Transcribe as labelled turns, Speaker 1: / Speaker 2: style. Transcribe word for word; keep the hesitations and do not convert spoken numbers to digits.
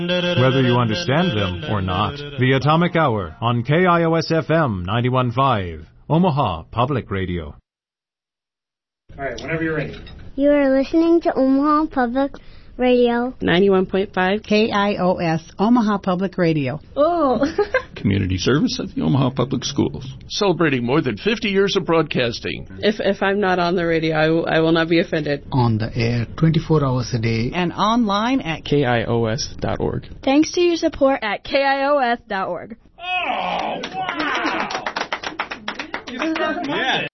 Speaker 1: whether you understand them or not. The Atomic Hour on K I O S F M ninety-one point five, Omaha Public Radio.
Speaker 2: All right, whenever you're ready.
Speaker 3: You are listening to Omaha Public Radio.
Speaker 4: ninety-one point five
Speaker 5: K I O S, Omaha Public Radio.
Speaker 3: Oh.
Speaker 6: Community service at the Omaha Public Schools. Celebrating more than fifty years of broadcasting.
Speaker 4: If if I'm not on the radio, I, w- I will not be offended.
Speaker 7: On the air twenty-four hours a day.
Speaker 5: And online at
Speaker 8: K I O S dot org.
Speaker 3: Thanks to your support at K I O S dot org.
Speaker 2: Oh, wow! Yeah.